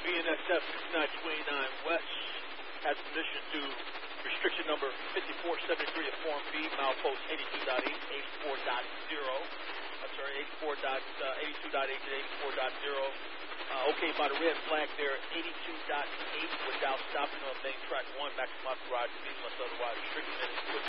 BNSF 6929 West has permission to restriction number 5473 of Form B, milepost 82.8, 84.0. I'm sorry, 82.8 to 84.0. Okay, by the red flag there, 82.8 without stopping on main track 1, back to my garage, unless otherwise restricted.